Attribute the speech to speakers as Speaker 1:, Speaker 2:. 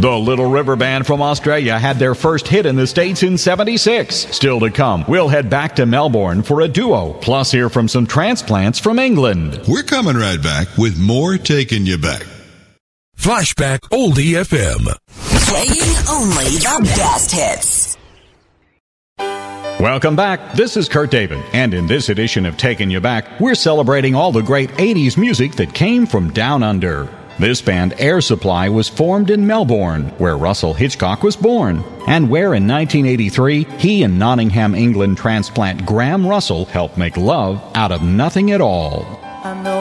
Speaker 1: The Little River Band from Australia had their first hit in the States in '76. Still to come, we'll head back to Melbourne for a duo, plus hear from some transplants from England.
Speaker 2: We're coming right back with more Taking You Back.
Speaker 3: Flashback Oldie FM.
Speaker 4: Playing only the best hits.
Speaker 1: Welcome back. This is Kurt David, and in this edition of Taking You Back, we're celebrating all the great 80s music that came from down under. This band, Air Supply, was formed in Melbourne, where Russell Hitchcock was born, and where in 1983, he and Nottingham, England transplant Graham Russell helped make love out of nothing at all.
Speaker 5: I know